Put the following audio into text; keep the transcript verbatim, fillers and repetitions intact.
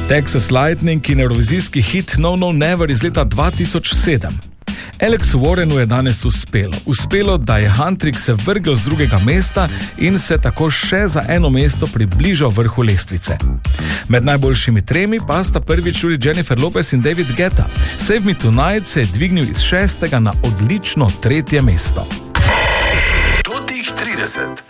Texas Lightning in evrovizijski hit No No Never iz leta dva tisoč sedem. Alexu Warrenu je danes uspelo. Uspelo, da je Huntrick se vrgel z drugega mesta in se tako še za eno mesto približal vrhu lestvice. Med najboljšimi tremi pa sta prvič tudi Jennifer Lopez in David Guetta. Save Me Tonight se je dvignil iz šestega na odlično tretje mesto. Tutih trideset.